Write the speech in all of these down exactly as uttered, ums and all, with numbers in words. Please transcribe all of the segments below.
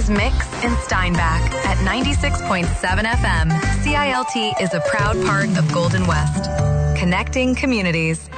Mix in Steinbach at ninety-six point seven F M. C I L T is a proud part of Golden West, connecting communities.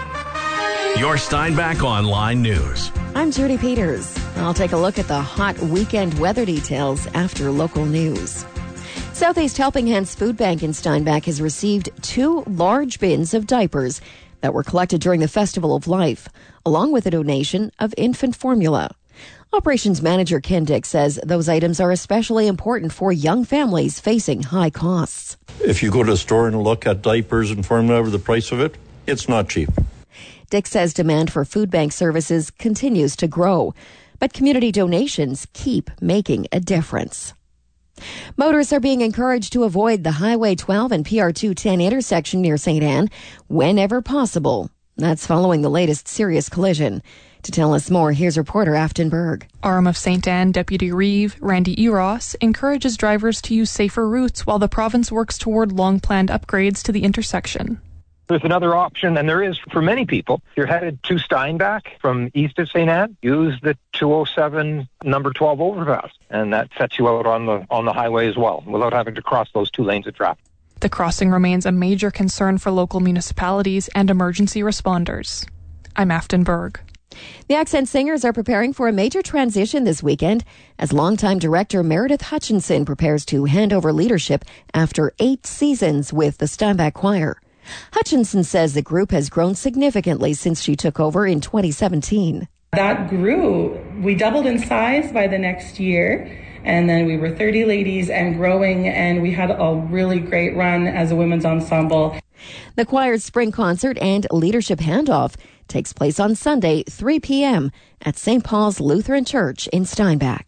Your Steinbach Online News. I'm Judy Peters. I'll take a look at the hot weekend weather details after local news. Southeast Helping Hands Food Bank in Steinbach has received two large bins of diapers that were collected during the Festival of Life, along with a donation of infant formula. Operations Manager Ken Dick says those items are especially important for young families facing high costs. If you go to a store and look at diapers and formula over the price of it, it's not cheap. Dick says demand for food bank services continues to grow, but community donations keep making a difference. Motorists are being encouraged to avoid the Highway twelve and P R two ten intersection near Saint Anne whenever possible. That's following the latest serious collision. To tell us more, here's reporter Afton Berg. Arm of Saint Anne Deputy Reeve, Randy Eros, encourages drivers to use safer routes while the province works toward long-planned upgrades to the intersection. There's another option, and there is for many people. If you're headed to Steinbach from east of Saint Anne, use the two oh seven number twelve overpass, and that sets you out on the on the highway as well, without having to cross those two lanes of traffic. The crossing remains a major concern for local municipalities and emergency responders. I'm Afton Berg. The Accent Singers are preparing for a major transition this weekend as longtime director Meredith Hutchinson prepares to hand over leadership after eight seasons with the Steinbach Choir. Hutchinson says the group has grown significantly since she took over in twenty seventeen. That grew. We doubled in size by the next year, and then we were thirty ladies and growing, and we had a really great run as a women's ensemble. The choir's spring concert and leadership handoff takes place on Sunday, three p.m. at Saint Paul's Lutheran Church in Steinbach.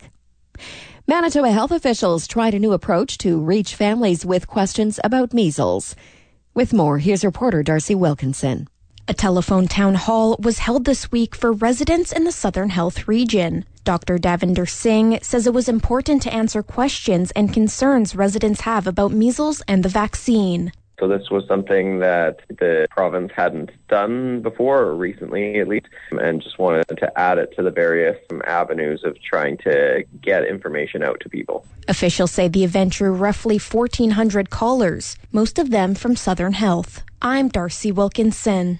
Manitoba health officials tried a new approach to reach families with questions about measles. With more, here's reporter Darcy Wilkinson. A telephone town hall was held this week for residents in the Southern Health region. Doctor Davinder Singh says it was important to answer questions and concerns residents have about measles and the vaccine. So this was something that the province hadn't done before, or recently at least, and just wanted to add it to the various avenues of trying to get information out to people. Officials say the event drew roughly fourteen hundred callers, most of them from Southern Health. I'm Darcy Wilkinson.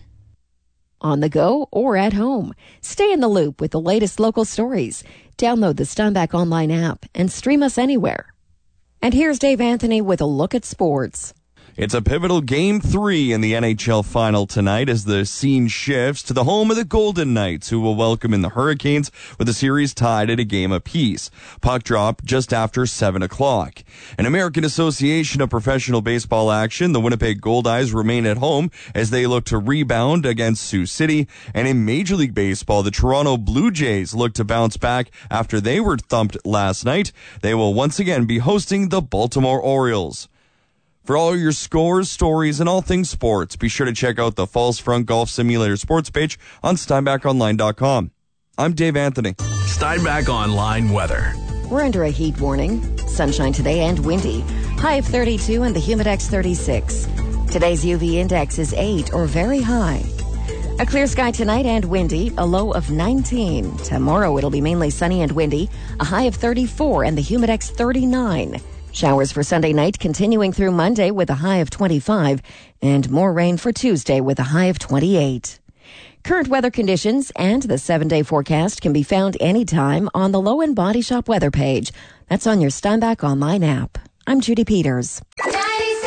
On the go or at home, stay in the loop with the latest local stories. Download the Steinbach Online app and stream us anywhere. And here's Dave Anthony with a look at sports. It's a pivotal Game three in the N H L Final tonight as the scene shifts to the home of the Golden Knights, who will welcome in the Hurricanes with the series tied at a game apiece. Puck drop just after seven o'clock. In American Association of Professional Baseball action, the Winnipeg Goldeyes remain at home as they look to rebound against Sioux City. And in Major League Baseball, the Toronto Blue Jays look to bounce back after they were thumped last night. They will once again be hosting the Baltimore Orioles. For all your scores, stories, and all things sports, be sure to check out the Falls Front Golf Simulator sports page on steinbach online dot com. I'm Dave Anthony. Steinbach Online weather. We're under a heat warning. Sunshine today and windy. High of thirty-two and the Humidex thirty-six. Today's U V index is eight or very high. A clear sky tonight and windy, a low of nineteen. Tomorrow it'll be mainly sunny and windy, a high of thirty-four and the Humidex thirty-nine. Showers for Sunday night continuing through Monday with a high of twenty-five, and more rain for Tuesday with a high of twenty-eight. Current weather conditions and the seven-day forecast can be found anytime on the Low End Body Shop weather page. That's on your Steinbach Online app. I'm Judy Peters.